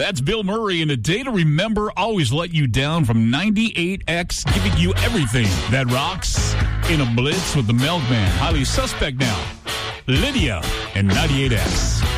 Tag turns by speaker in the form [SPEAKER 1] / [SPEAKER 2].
[SPEAKER 1] That's Bill Murray, and a day to remember, always let you down from 98X, giving you everything that rocks in a blitz with the Milkman. Highly suspect now. Lydia and 98X.